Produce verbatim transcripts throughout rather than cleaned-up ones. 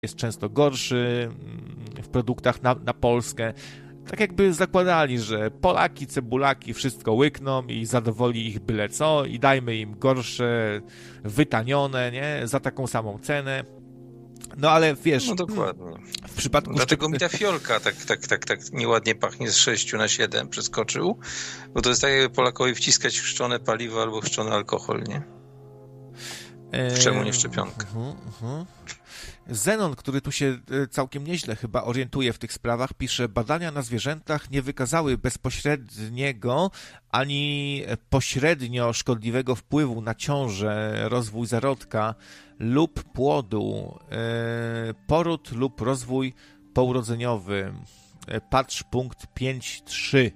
jest często gorszy w produktach na, na Polskę. Tak jakby zakładali, że Polaki, cebulaki wszystko łykną i zadowoli ich byle co i dajmy im gorsze, wytanione, nie? Za taką samą cenę. No ale wiesz... No dokładnie. W przypadku... Dlatego mi ta fiolka tak, tak, tak, tak nieładnie pachnie, z sześciu na siedem przeskoczył, bo to jest tak, jakby Polakowi wciskać chrzczone paliwo albo chrzczony alkohol, nie? Czemu nie szczepionka? Uh-huh, uh-huh. Zenon, który tu się całkiem nieźle chyba orientuje w tych sprawach, pisze: badania na zwierzętach nie wykazały bezpośredniego ani pośrednio szkodliwego wpływu na ciążę, rozwój zarodka lub płodu, poród lub rozwój pourodzeniowy. Patrz punkt pięć trzy.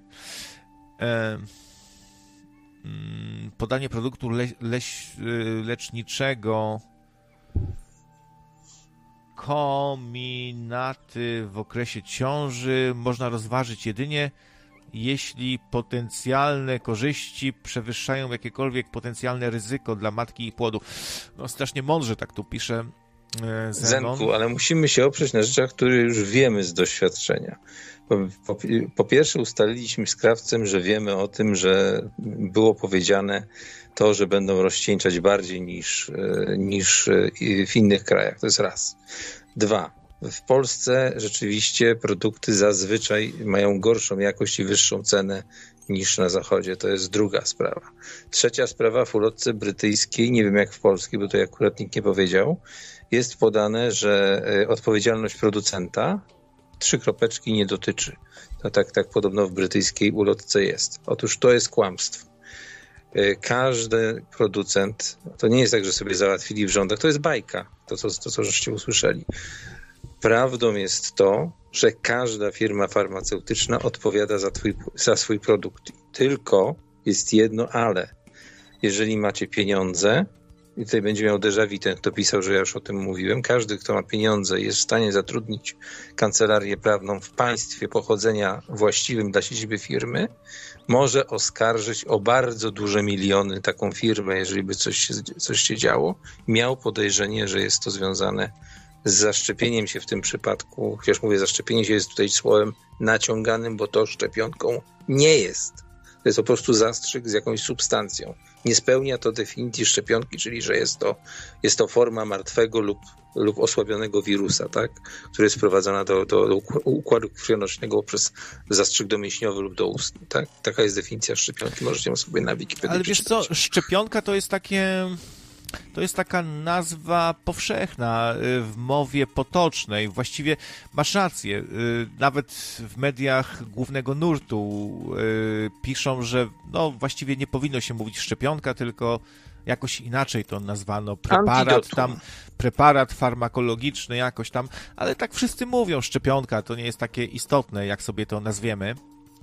Podanie produktu le- leś- leczniczego, kominaty w okresie ciąży można rozważyć jedynie, jeśli potencjalne korzyści przewyższają jakiekolwiek potencjalne ryzyko dla matki i płodu. No strasznie mądrze tak tu pisze e, Zenon. Zenku, ale musimy się oprzeć na rzeczach, które już wiemy z doświadczenia. Po, po, po pierwsze ustaliliśmy z krawcem, że wiemy o tym, że było powiedziane to, że będą rozcieńczać bardziej niż, niż w innych krajach. To jest raz. Dwa. W Polsce rzeczywiście produkty zazwyczaj mają gorszą jakość i wyższą cenę niż na zachodzie. To jest druga sprawa. Trzecia sprawa, w ulotce brytyjskiej, nie wiem jak w polskiej, bo to akurat nikt nie powiedział, jest podane, że odpowiedzialność producenta trzy kropeczki nie dotyczy. To tak, tak podobno w brytyjskiej ulotce jest. Otóż to jest kłamstwo. Każdy producent, to nie jest tak, że sobie załatwili w rządach, to jest bajka, to co, to, co żeście usłyszeli. Prawdą jest to, że każda firma farmaceutyczna odpowiada za, twój, za swój produkt. Tylko jest jedno ale. Jeżeli macie pieniądze, i tutaj będzie miał déjà vu ten, kto pisał, że ja już o tym mówiłem, każdy, kto ma pieniądze i jest w stanie zatrudnić kancelarię prawną w państwie pochodzenia właściwym dla siedziby firmy, może oskarżyć o bardzo duże miliony taką firmę, jeżeli by coś się, coś się działo. Miał podejrzenie, że jest to związane z zaszczepieniem się w tym przypadku, chociaż mówię, zaszczepienie się jest tutaj słowem naciąganym, bo to szczepionką nie jest. To jest po prostu zastrzyk z jakąś substancją. Nie spełnia to definicji szczepionki, czyli że jest to, jest to forma martwego lub, lub osłabionego wirusa, tak? Która jest wprowadzana do, do, do układu krwionośnego przez zastrzyk domięśniowy lub doustny. Tak? Taka jest definicja szczepionki. Możecie ją sobie na Wikipedii Ale wiesz przeczytać. co, szczepionka to jest takie... To jest taka nazwa powszechna w mowie potocznej. Właściwie masz rację. Nawet w mediach głównego nurtu piszą, że no właściwie nie powinno się mówić szczepionka, tylko jakoś inaczej to nazwano. Preparat Antidotum. tam, preparat farmakologiczny jakoś tam, ale tak wszyscy mówią szczepionka, to nie jest takie istotne, jak sobie to nazwiemy.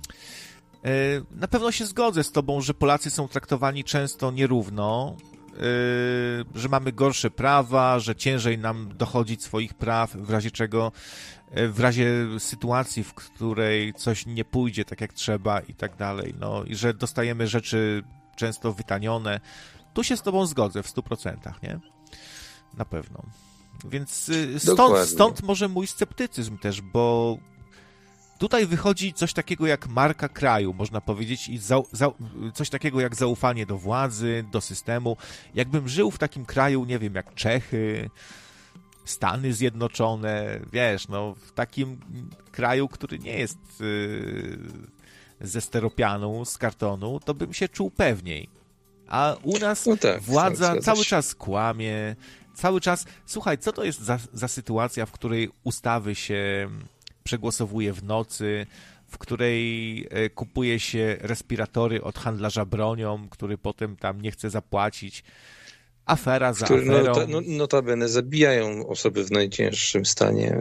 Na pewno się zgodzę z tobą, że Polacy są traktowani często nierówno, Yy, że mamy gorsze prawa, że ciężej nam dochodzić swoich praw, w razie czego, yy, w razie sytuacji, w której coś nie pójdzie tak jak trzeba i tak dalej, no i że dostajemy rzeczy często wytanione. Tu się z tobą zgodzę w stu procentach, nie? Na pewno. Więc yy, stąd, stąd może mój sceptycyzm też, bo tutaj wychodzi coś takiego jak marka kraju, można powiedzieć, i za, za, coś takiego jak zaufanie do władzy, do systemu. Jakbym żył w takim kraju, nie wiem, jak Czechy, Stany Zjednoczone, wiesz, no, w takim kraju, który nie jest yy, ze steropianu, z kartonu, to bym się czuł pewniej. A u nas no tak, władza tak, cały czas kłamie, cały czas... Słuchaj, co to jest za, za sytuacja, w której ustawy się przegłosowuje w nocy, w której kupuje się respiratory od handlarza bronią, który potem tam nie chce zapłacić. Afera za Który aferą. Nota, no, notabene zabijają osoby w najcięższym stanie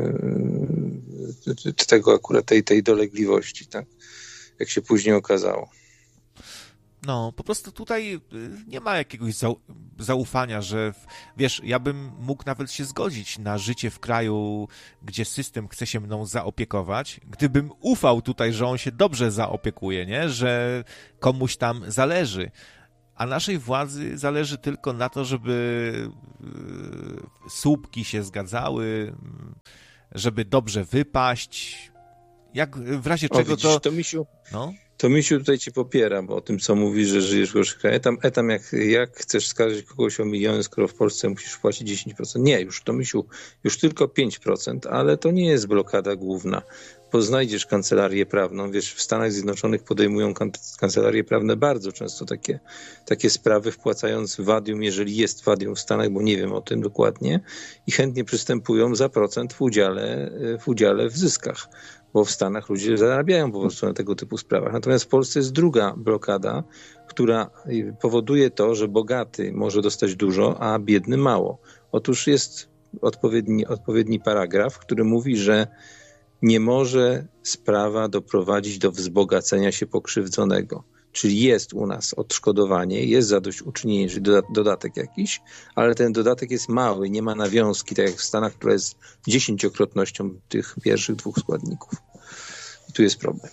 tego akurat tej, tej dolegliwości, tak? Jak się później okazało. No, po prostu tutaj nie ma jakiegoś zaufania, że wiesz, ja bym mógł nawet się zgodzić na życie w kraju, gdzie system chce się mną zaopiekować, gdybym ufał tutaj, że on się dobrze zaopiekuje, nie? Że komuś tam zależy. a naszej władzy zależy tylko na to, żeby słupki się zgadzały, żeby dobrze wypaść. Jak w razie O, czego widzisz, to... to misiu, No? to misiu tutaj ci popiera, bo o tym, co mówisz, że żyjesz w gorszych krajach. Etam, etam jak, jak chcesz skarżyć kogoś o miliony, skoro w Polsce musisz płacić dziesięć procent? Nie, już to misiu, już tylko pięć procent, ale to nie jest blokada główna, bo znajdziesz kancelarię prawną. Wiesz, w Stanach Zjednoczonych podejmują kan- kancelarie prawne bardzo często takie, takie sprawy, wpłacając wadium, jeżeli jest wadium w Stanach, bo nie wiem o tym dokładnie, i chętnie przystępują za procent w udziale, w udziale w zyskach, bo w Stanach ludzie zarabiają po prostu na tego typu sprawach. Natomiast w Polsce jest druga blokada, która powoduje to, że bogaty może dostać dużo, a biedny mało. Otóż jest odpowiedni, odpowiedni paragraf, który mówi, że nie może sprawa doprowadzić do wzbogacenia się pokrzywdzonego. Czyli jest u nas odszkodowanie, jest zadośćuczynienie, czyli dodatek jakiś, ale ten dodatek jest mały, nie ma nawiązki, tak jak w Stanach, która jest dziesięciokrotnością tych pierwszych dwóch składników. I tu jest problem.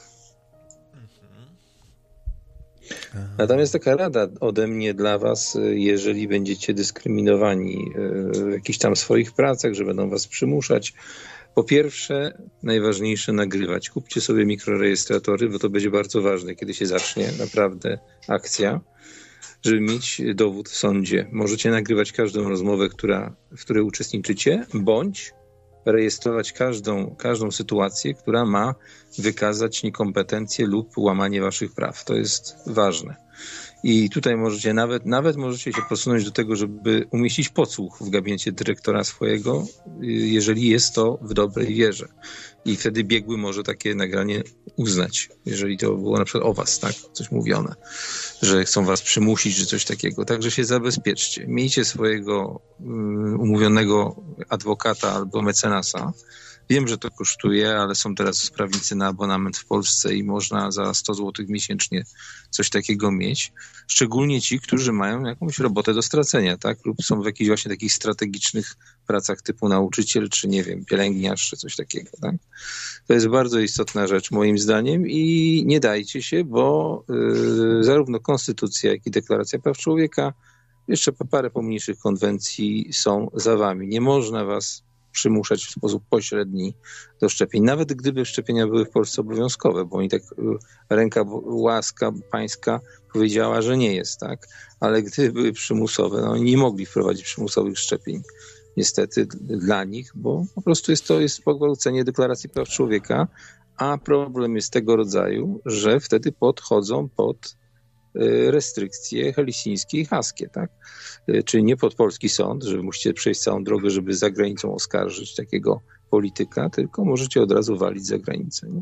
Natomiast taka rada ode mnie dla was, jeżeli będziecie dyskryminowani w jakichś tam swoich pracach, że będą was przymuszać. Po pierwsze, najważniejsze nagrywać. Kupcie sobie mikrorejestratory, bo to będzie bardzo ważne, kiedy się zacznie naprawdę akcja, żeby mieć dowód w sądzie. Możecie nagrywać każdą rozmowę, która, w której uczestniczycie, bądź rejestrować każdą, każdą sytuację, która ma wykazać niekompetencję lub łamanie waszych praw. To jest ważne. I tutaj możecie nawet, nawet możecie się posunąć do tego, żeby umieścić podsłuch w gabinecie dyrektora swojego, jeżeli jest to w dobrej wierze. I wtedy biegły może takie nagranie uznać, jeżeli to było na przykład o was, tak, coś mówione, że chcą was przymusić, czy coś takiego. Także się zabezpieczcie. Miejcie swojego um, umówionego adwokata albo mecenasa. Wiem, że to kosztuje, ale są teraz prawnicy na abonament w Polsce i można za sto złotych miesięcznie coś takiego mieć. Szczególnie ci, którzy mają jakąś robotę do stracenia, tak? Lub są w jakichś właśnie takich strategicznych pracach typu nauczyciel, czy nie wiem, pielęgniarz, czy coś takiego, tak? To jest bardzo istotna rzecz moim zdaniem i nie dajcie się, bo yy, zarówno Konstytucja, jak i Deklaracja Praw Człowieka, jeszcze parę pomniejszych konwencji są za wami. Nie można was przymuszać w sposób pośredni do szczepień. Nawet gdyby szczepienia były w Polsce obowiązkowe, bo oni tak, ręka łaska pańska powiedziała, że nie jest, tak? Ale gdyby były przymusowe, no oni nie mogli wprowadzić przymusowych szczepień. Niestety dla nich, bo po prostu jest to jest pogwałcenie Deklaracji Praw Człowieka, a problem jest tego rodzaju, że wtedy podchodzą pod restrykcje helsińskie i haskie, tak? Czyli nie pod polski sąd, że musicie przejść całą drogę, żeby za granicą oskarżyć takiego polityka, tylko możecie od razu walić za granicę. Nie?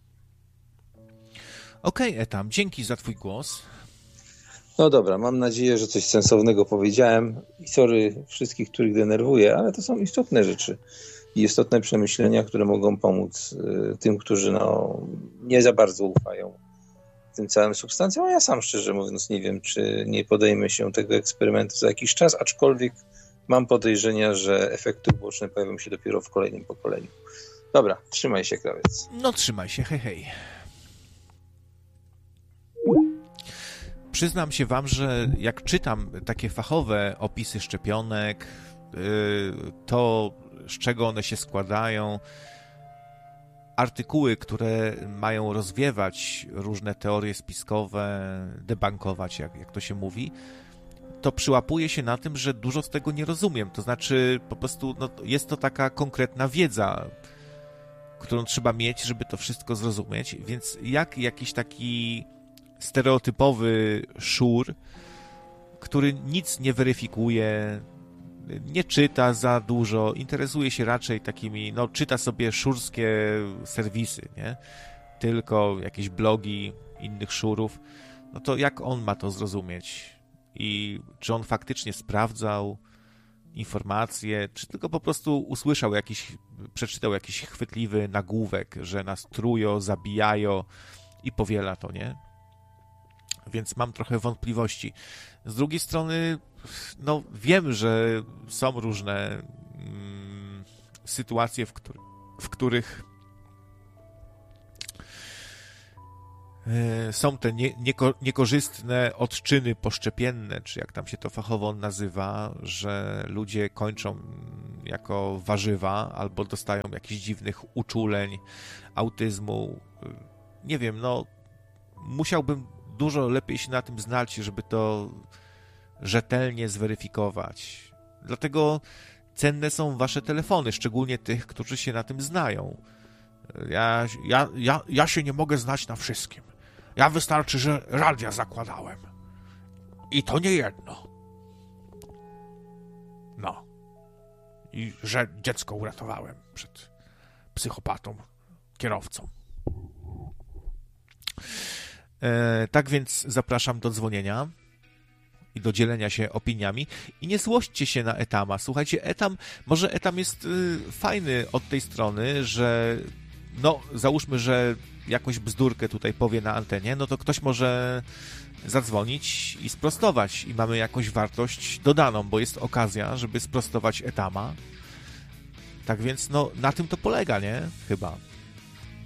Okej, okay, Etam, dzięki za twój głos. No dobra, mam nadzieję, że coś sensownego powiedziałem i sorry wszystkich, których denerwuję, ale to są istotne rzeczy i istotne przemyślenia, które mogą pomóc tym, którzy no, nie za bardzo ufają tym całym substancjom, a ja sam szczerze mówiąc nie wiem, czy nie podejmę się tego eksperymentu za jakiś czas, aczkolwiek mam podejrzenia, że efekty uboczne pojawią się dopiero w kolejnym pokoleniu. Dobra, trzymaj się, krawiec. No trzymaj się, hej, hej. Przyznam się wam, że jak czytam takie fachowe opisy szczepionek, to z czego one się składają, artykuły, które mają rozwiewać różne teorie spiskowe, debankować, jak, jak to się mówi, to przyłapuję się na tym, że dużo z tego nie rozumiem. To znaczy, po prostu no, jest to taka konkretna wiedza, którą trzeba mieć, żeby to wszystko zrozumieć, więc jak jakiś taki stereotypowy szur, który nic nie weryfikuje, nie czyta za dużo, interesuje się raczej takimi, no czyta sobie szurskie serwisy, nie? Tylko jakieś blogi innych szurów, no to jak on ma to zrozumieć? I czy on faktycznie sprawdzał informacje, czy tylko po prostu usłyszał jakiś, przeczytał jakiś chwytliwy nagłówek, że nas trują, zabijają i powiela to, nie? Więc mam trochę wątpliwości. Z drugiej strony, no wiem, że są różne mm, sytuacje, w, który, w których Są te nie, nieko, niekorzystne odczyny poszczepienne, czy jak tam się to fachowo nazywa, że ludzie kończą jako warzywa albo dostają jakichś dziwnych uczuleń, autyzmu. Nie wiem, no musiałbym dużo lepiej się na tym znać, żeby to rzetelnie zweryfikować. Dlatego cenne są wasze telefony, szczególnie tych, którzy się na tym znają. Ja, ja, ja, ja się nie mogę znać na wszystkim. Ja wystarczy, że radia zakładałem. I to nie jedno. No. I że dziecko uratowałem przed psychopatą, kierowcą. E, tak więc zapraszam do dzwonienia i do dzielenia się opiniami. I nie złośćcie się na Etama. Słuchajcie, Etam, może Etam jest y, fajny od tej strony, że no, załóżmy, że jakąś bzdurkę tutaj powie na antenie, no to ktoś może zadzwonić i sprostować i mamy jakąś wartość dodaną, bo jest okazja, żeby sprostować Etama. Tak więc, no, na tym to polega, nie? Chyba.